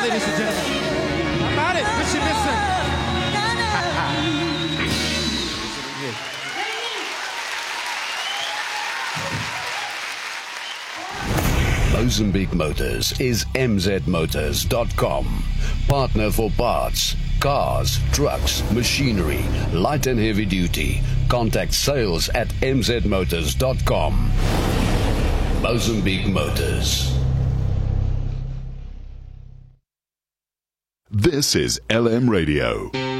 that, ladies and gentlemen. How about it? What you missing? Mozambique Motors is mzmotors.com. Partner for parts, cars, trucks, machinery, light and heavy duty. Contact sales at mzmotors.com. Mozambique Motors. This is LM Radio.